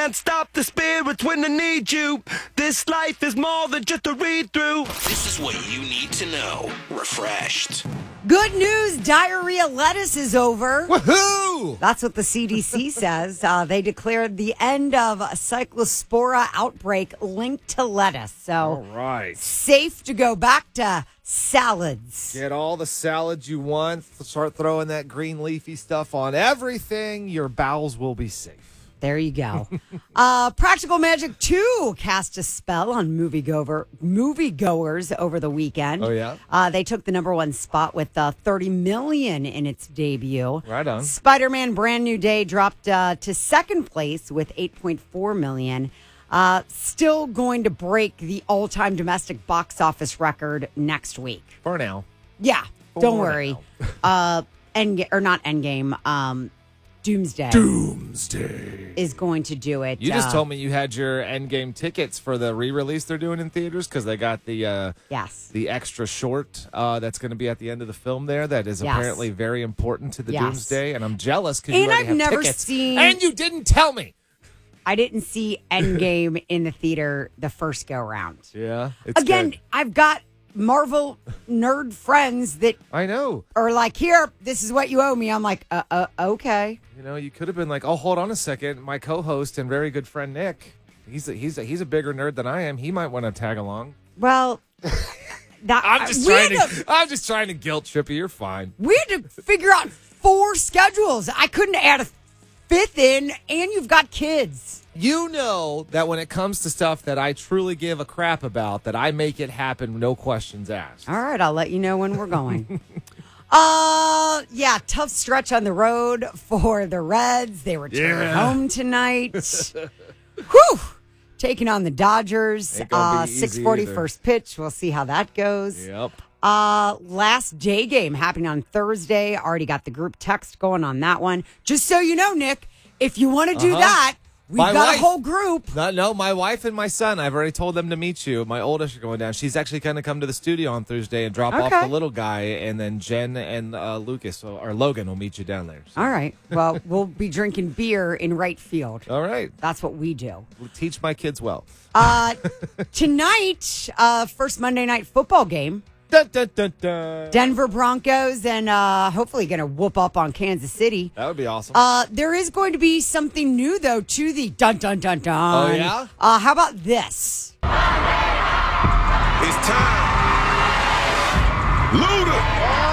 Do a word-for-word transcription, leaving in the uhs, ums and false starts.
can't stop the spirits when they need you. This life is more than just a read-through. This is what you need to know. Refreshed. Good news, diarrhea lettuce is over. Woohoo! That's what the C D C says. Uh, they declared the end of a cyclospora outbreak linked to lettuce. So, all right. Safe to go back to salads. Get all the salads you want. Start throwing that green leafy stuff on everything. Your bowels will be safe. There you go. uh, Practical Magic two cast a spell on moviegoer, moviegoers over the weekend. Oh, yeah? Uh, they took the number one spot with uh, thirty million dollars in its debut. Right on. Spider-Man Brand New Day dropped uh, to second place with eight point four million dollars. Uh, still going to break the all-time domestic box office record next week. For now. Yeah, For don't worry. now. uh, End or not Endgame. Um, Doomsday. Doomsday is going to do it. You just uh, told me you had your Endgame tickets for the re-release they're doing in theaters because they got the uh, yes the extra short uh, that's going to be at the end of the film there. That is yes. apparently very important to the yes. Doomsday, and I'm jealous because you and already I've have never tickets, seen and you didn't tell me. I didn't see Endgame in the theater the first go round. Yeah, it's again, good. I've got Marvel nerd friends that I know are like, here, this is what you owe me. I'm like, uh, uh okay. You know, you could have been like, oh, hold on a second. My co-host and very good friend Nick, he's a, he's a, he's a bigger nerd than I am. He might want to tag along. Well, that, I'm just we trying had to, I'm just trying to guilt trip you. You're fine. We had to figure out four schedules. I couldn't add a fifth in, and you've got kids. You know that when it comes to stuff that I truly give a crap about, that I make it happen, no questions asked. All right, I'll let you know when we're going. uh, yeah, tough stretch on the road for the Reds. They return Yeah. home tonight. Whew! Taking on the Dodgers. Ain't gonna Uh, be easy six forty either. first pitch. We'll see how that goes. Yep. Uh, last day game happening on Thursday. Already got the group text going on that one. Just so you know, Nick, if you want to do Uh-huh. that, we've My got wife- a whole group. No, no, my wife and my son, I've already told them to meet you. My oldest are going down. She's actually going to come to the studio on Thursday and drop off Okay. the little guy, and then Jen and uh, Lucas, or Logan, will meet you down there. So. All right. Well, we'll be drinking beer in right field. All right. That's what we do. We'll teach my kids well. Uh, tonight, uh, first Monday night football game. Dun, dun, dun, dun. Denver Broncos and uh, hopefully going to whoop up on Kansas City. That would be awesome. Uh, there is going to be something new, though, to the dun dun dun dun. Oh, yeah? Uh, how about this? It's time. Luda.